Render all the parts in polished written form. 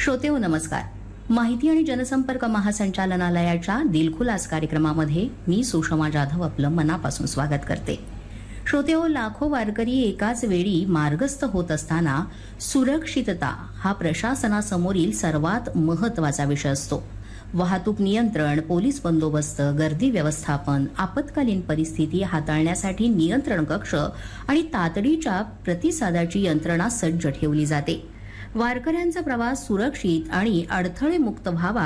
श्रोतेहो नमस्कार. माहिती आणि जनसंपर्क महासंचालनालयाच्या दिलखुलास कार्यक्रमामध्ये मी सुषमा जाधव आपलं मनापासून स्वागत करते. श्रोतेहो, लाखो वारकरी एकाच वेळी मार्गस्थ होत असताना सुरक्षितता हा प्रशासनासमोरील सर्वात महत्वाचा विषय असतो. वाहतूक नियंत्रण, पोलीस बंदोबस्त, गर्दी व्यवस्थापन, आपत्कालीन परिस्थिती हाताळण्यासाठी नियंत्रण कक्ष आणि तातडीच्या प्रतिसादाची यंत्रणा सज्ज ठेवली जाते. वारकऱ्यांचा प्रवास सुरक्षित आणि अडथळेमुक्त व्हावा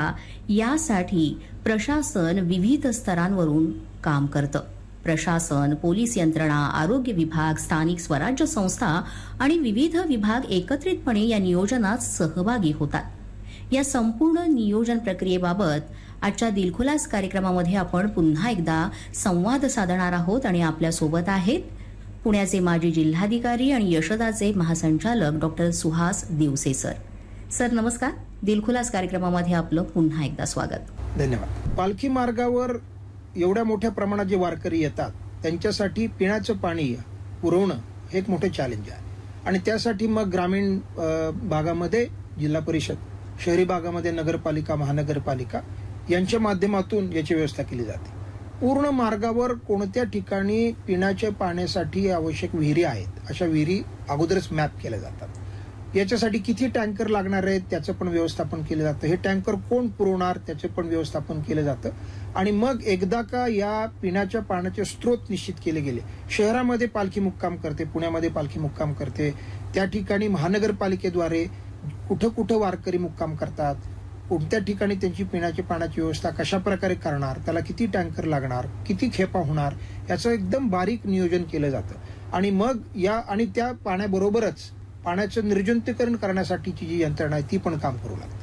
यासाठी प्रशासन विविध स्तरांवरून काम करतं. प्रशासन, पोलीस यंत्रणा, आरोग्य विभाग, स्थानिक स्वराज्य संस्था आणि विविध विभाग एकत्रितपणे या नियोजनात सहभागी होतात. या संपूर्ण नियोजन प्रक्रियेबाबत आजच्या दिलखुलास कार्यक्रमामध्ये आपण पुन्हा एकदा संवाद साधणार आहोत आणि आपल्या सोबत आहेत पुण्याचे माजी जिल्हाधिकारी आणि यशदाचे महासंचालक doctor Suhas Diwase sir. Sir नमस्कार. दिलखुलास कार्यक्रमामध्ये आपलं पुन्हा एकदा स्वागत. धन्यवाद. पालखी मार्गावर एवढ्या मोठ्या प्रमाणात जे वारकरी येतात त्यांच्यासाठी पिण्याचं पाणी पुरवणं हे एक मोठं चॅलेंज आहे आणि त्यासाठी मग ग्रामीण भागामध्ये जिल्हा परिषद, शहरी भागामध्ये नगरपालिका, महानगरपालिका यांच्या माध्यमातून याची व्यवस्था केली जाते. पूर्ण मार्गावर कोणत्या ठिकाणी पिण्याच्या पाण्यासाठी आवश्यक विहिरी आहेत अशा विहिरी अगोदरच मॅप केल्या जातात. याच्यासाठी किती टँकर लागणार आहेत त्याचं पण व्यवस्थापन केलं जातं. हे टँकर कोण पुरवणार त्याचं पण व्यवस्थापन केलं जातं. आणि मग एकदा का या पिण्याच्या पाण्याचे स्रोत निश्चित केले गेले, शहरामध्ये पालखी मुक्काम करते, पुण्यामध्ये पालखी मुक्काम करते, त्या ठिकाणी महानगरपालिकेद्वारे कुठं कुठं वारकरी मुक्काम करतात, कोणत्या ठिकाणी त्यांची पिण्याच्या पाण्याची व्यवस्था कशा प्रकारे करणार, त्याला किती टँकर लागणार, किती खेपा होणार याचं एकदम बारीक नियोजन केलं जातं. आणि मग आणि त्या पाण्याबरोबरच पाण्याचं निर्जंतुकीकरण करण्यासाठीची जी यंत्रणा आहे ती पण काम करू लागते.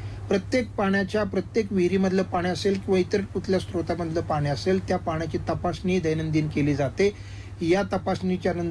प्रत्येक विहिरीमधलं पाणी असेल किंवा इतर कुठल्या स्रोतामधलं पाणी असेल त्या पाण्याची तपासणी दैनंदिन केली जाते. या तपासणीच्या नंतर